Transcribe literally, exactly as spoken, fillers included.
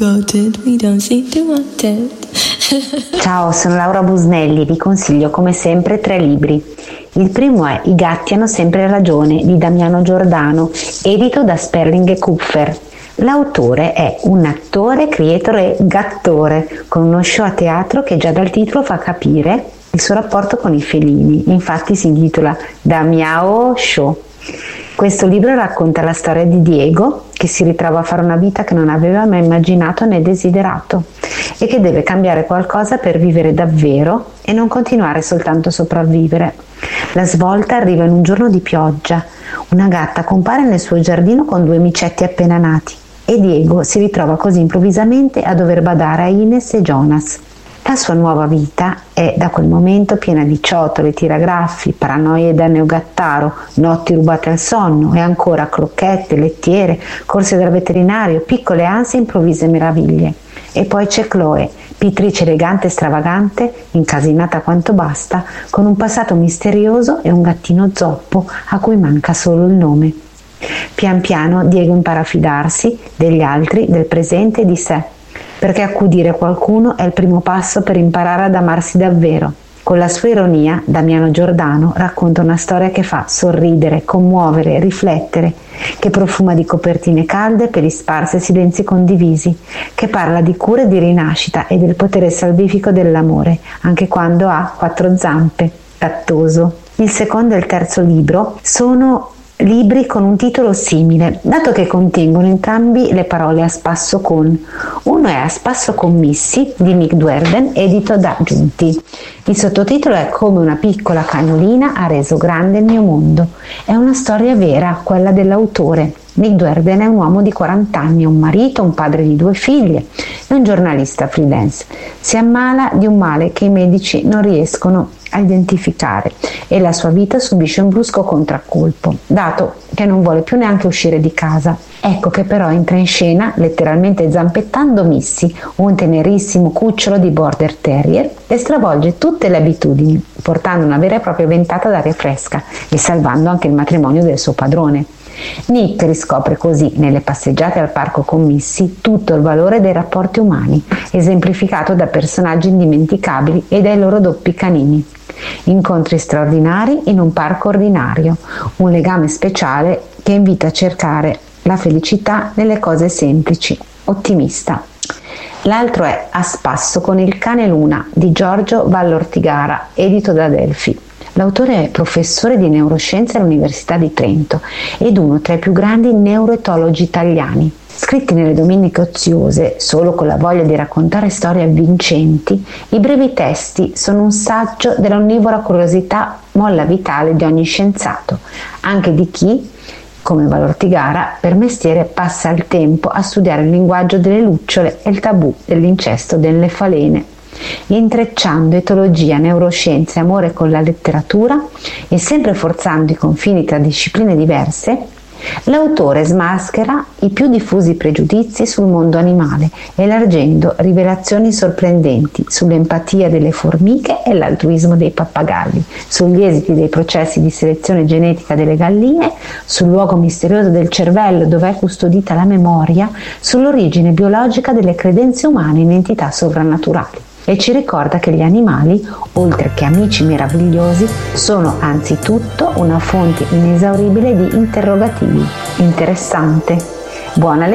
Ciao, sono Laura Busnelli e vi consiglio come sempre tre libri. Il primo è I gatti hanno sempre ragione di Damiano Giordano, edito da Sperling e Kupfer. L'autore è un attore, creator e gattore, con uno show a teatro che già dal titolo fa capire il suo rapporto con i felini. Infatti si intitola Da Miao Show. Questo libro racconta la storia di Diego, che si ritrova a fare una vita che non aveva mai immaginato né desiderato e che deve cambiare qualcosa per vivere davvero e non continuare soltanto a sopravvivere. La svolta arriva in un giorno di pioggia. Una gatta compare nel suo giardino con due micetti appena nati e Diego si ritrova così improvvisamente a dover badare a Ines e Jonas. La sua nuova vita è da quel momento piena di ciotole, tiragraffi, paranoie da neogattaro, notti rubate al sonno e ancora crocchette, lettiere, corse dal veterinario, piccole ansie e improvvise meraviglie. E poi c'è Chloe, pittrice elegante e stravagante, incasinata quanto basta, con un passato misterioso e un gattino zoppo a cui manca solo il nome. Pian piano Diego impara a fidarsi degli altri, del presente e di sé, perché accudire qualcuno è il primo passo per imparare ad amarsi davvero. Con la sua ironia, Damiano Giordano racconta una storia che fa sorridere, commuovere, riflettere, che profuma di copertine calde, peli sparsi e silenzi condivisi, che parla di cura e di rinascita e del potere salvifico dell'amore, anche quando ha quattro zampe, gattoso. Il secondo e il terzo libro sono libri con un titolo simile, dato che contengono entrambi le parole a spasso con. Uno è A spasso con Missy di Mick Duerden, edito da Giunti. Il sottotitolo è Come una piccola cagnolina ha reso grande il mio mondo. È una storia vera, quella dell'autore. Mick Duerden è un uomo di quaranta anni, un marito, un padre di due figlie e un giornalista freelance. Si ammala di un male che i medici non riescono a identificare e la sua vita subisce un brusco contraccolpo, dato che non vuole più neanche uscire di casa. Ecco che però entra in scena, letteralmente zampettando, Missy, un tenerissimo cucciolo di border terrier, e stravolge tutte le abitudini, portando una vera e propria ventata d'aria fresca e salvando anche il matrimonio del suo padrone. Nick riscopre così, nelle passeggiate al parco con Missy, tutto il valore dei rapporti umani, esemplificato da personaggi indimenticabili e dai loro doppi canini. Incontri straordinari in un parco ordinario, un legame speciale che invita a cercare la felicità nelle cose semplici, ottimista. L'altro è A spasso con il cane Luna di Giorgio Vallortigara, edito da Delphi. L'autore è professore di neuroscienze all'Università di Trento ed uno tra i più grandi neuroetologi italiani. Scritti nelle domeniche oziose, solo con la voglia di raccontare storie avvincenti, i brevi testi sono un saggio dell'onnivora curiosità molla vitale di ogni scienziato, anche di chi, come Vallortigara, per mestiere passa il tempo a studiare il linguaggio delle lucciole e il tabù dell'incesto delle falene, intrecciando etologia, neuroscienze e amore con la letteratura e sempre forzando i confini tra discipline diverse. L'autore smaschera i più diffusi pregiudizi sul mondo animale, elargendo rivelazioni sorprendenti sull'empatia delle formiche e l'altruismo dei pappagalli, sugli esiti dei processi di selezione genetica delle galline, sul luogo misterioso del cervello dove è custodita la memoria, sull'origine biologica delle credenze umane in entità sovrannaturali. E ci ricorda che gli animali, oltre che amici meravigliosi, sono anzitutto una fonte inesauribile di interrogativi. Interessante. Buona lettura.